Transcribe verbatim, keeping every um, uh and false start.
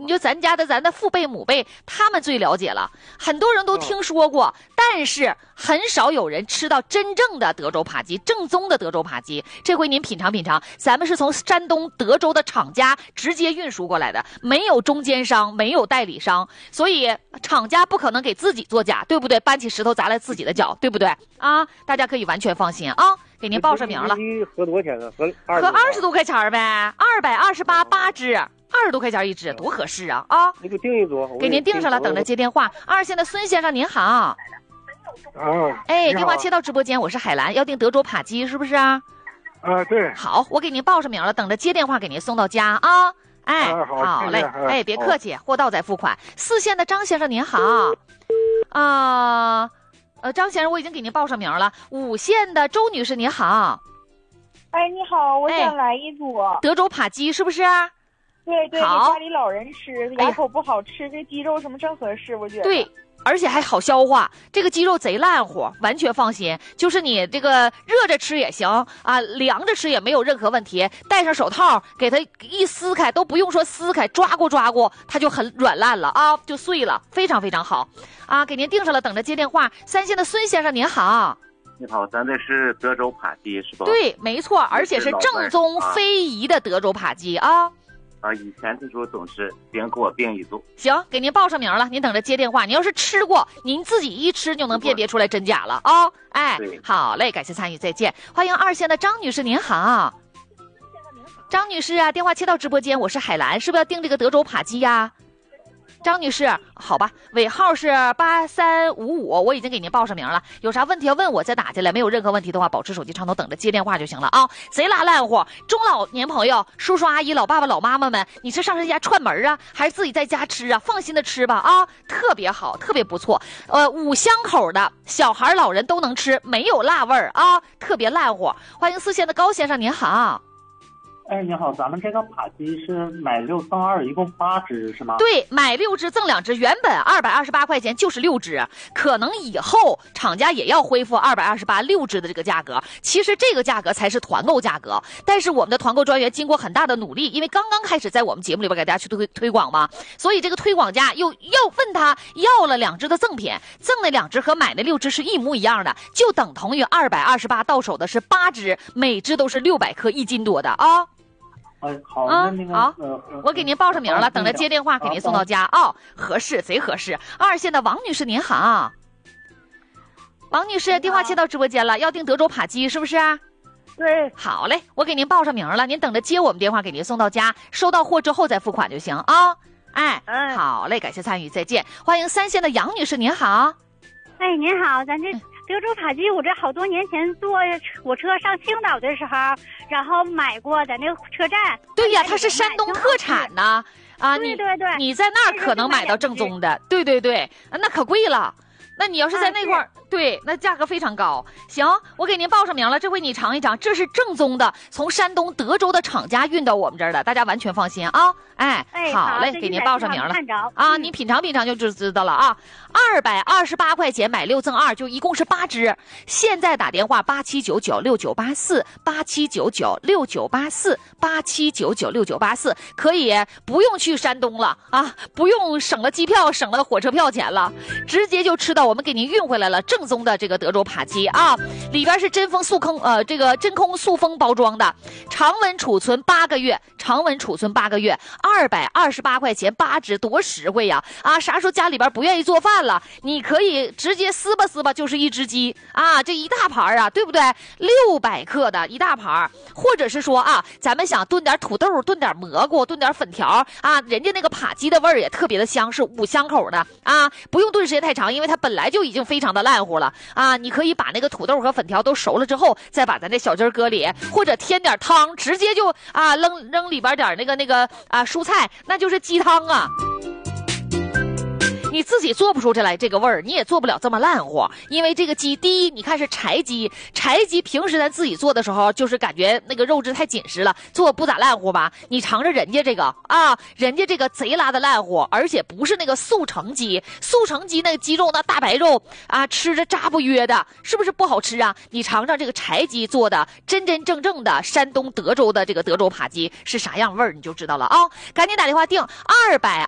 就咱家的咱的父辈母辈，他们最了解了，很多人都听说过，哦、但是很少有人吃到真正的德州扒鸡，正宗的德州扒鸡。这回您品尝品尝，咱们是从山东德州的厂家直接运输过来的，没有中间商，没有代理商，所以厂家不可能给自己作假，对不对？搬起石头砸来自己的脚，对不对？啊，大家可以完全放心啊。给您报上名了， 合多少钱呢？合合二十多块钱呗，二百二十八八只，二十多块钱一只，多合适啊！啊， 你给订一组， 给您订上了，等着接电话。二线的孙先生您好， 啊， 哎，电话切到直播间，我是海兰，要订德州扒鸡是不是啊？ 啊，对。 好，我给您报上名了，等着接电话给您送到家啊。哎， 啊、好, 好嘞，哎，别客气，货到再付款。四线的张先生您好，啊。呃呃，张先生，我已经给您报上名了。五线的周女士，您好。 哎，你好，我想来一组、哎、 德州扒鸡，是不是？ 对对， 好， 家里老人吃，牙口不好吃，哎、这鸡肉什么正合适，我觉得。 对。而且还好消化，这个鸡肉贼烂乎，完全放心。就是你这个热着吃也行啊，凉着吃也没有任何问题。戴上手套给它一撕开，都不用说撕开，抓过抓过，它就很软烂了啊，就碎了，非常非常好啊！给您订上了，等着接电话。三线的孙先生您好。 你好，咱这是德州扒鸡是吧？ 对，没错，而且是正宗非遗的德州扒鸡啊。 啊，以前的时候总是别人给我订一组， 行，给您报上名了，您等着接电话。您要是吃过，您自己一吃就能辨别出来真假了啊、哦！哎，好嘞，感谢参与，再见。欢迎二线的张女士，您好。张女士啊，电话切到直播间，我是海兰，是不是要订这个德州扒鸡呀？张女士，好吧，尾号是八三五五，我已经给您报上名了。有啥问题要问我再打进来，没有任何问题的话，保持手机畅通，等着接电话就行了啊。贼拉烂乎，中老年朋友、叔叔阿姨、老爸爸、老妈妈们，你是上人家串门啊，还是自己在家吃啊？放心的吃吧啊，特别好，特别不错。呃，五香口的小孩、老人都能吃，没有辣味儿啊，特别烂乎。欢迎四线的高先生，您好。 哎，你好，咱们这个扒鸡是买六赠二，一共八只是吗？ 对，买六只赠两只，原本二百二十八块钱就是六只，可能以后厂家也要恢复二百二十八六只的这个价格。其实这个价格才是团购价格，但是我们的团购专员经过很大的努力，因为刚刚开始在我们节目里边给大家去推推广嘛，所以这个推广价又要问他要了两只的赠品，赠那两只和买那六只是一模一样的，就等同于二百二十八到手的是八只，每只都是六百克一斤多的啊。 哎，好， 啊， 那个、 好， 呃， 我给您报上名了，等着接电话给您送到家哦，合适，贼合适。二线的王女士您好，王女士，电话接到直播间了，要订德州扒鸡是不是？ 对， 好嘞，我给您报上名了，您等着接我们电话给您送到家，收到货之后再付款就行啊。哎， 嗯， 好嘞，感谢参与，再见。欢迎三线的杨女士您好， 哎，您好，咱这。德州扒鸡，我这好多年前坐火车上青岛的时候，然后买过，在那个车站。 对呀，它是山东特产呢，啊， 对对对， 你在那儿可能买到正宗的，对对对，那可贵了。那你要是在那块儿、啊，对，那价格非常高。行，我给您报上名了，这回你尝一尝，这是正宗的，从山东德州的厂家运到我们这儿的，大家完全放心啊。哎， 哎好嘞，给您报上名了啊，你品尝品尝就知知道了啊。二百二十八块钱买六赠二，就一共是八只。现在打电话八七九九六九八四八七九九六九八四八七九九六九八四，可以不用去山东了啊，不用省了机票，省了火车票钱了，直接就吃到我们给您运回来了正宗的这个德州扒鸡啊，里边是真空塑空呃这个真空塑封包装的，常温储存八个月，常温储存八个月，二百二十八块钱八只，多实惠呀！啊，啥时候家里边不愿意做饭了，你可以直接撕吧撕吧，就是一只鸡啊，这一大盘啊，对不对？六百克的一大盘，或者是说啊，咱们想炖点土豆，炖点蘑菇，炖点粉条啊，人家那个扒鸡的味儿也特别的香，是五香口的啊，不用炖时间太长，因为它本来就已经非常的烂乎了啊。你可以把那个土豆和粉条都熟了之后，再把咱这小鸡儿搁里，或者添点汤，直接就啊扔扔里边点那个那个啊蔬菜，那就是鸡汤啊。你自己做不出这来这个味儿，你也做不了这么烂乎，因为这个鸡，第一，你看是柴鸡，柴鸡平时咱自己做的时候，就是感觉那个肉质太紧实了，做不咋烂乎吧？你尝着人家这个啊，人家这个贼拉的烂乎，而且不是那个速成鸡，速成鸡那个鸡肉那大白肉啊，吃着渣不约的，是不是不好吃啊？你尝尝这个柴鸡做的真真正正的山东德州的这个德州扒鸡是啥样味儿，你就知道了啊！赶紧打电话订二百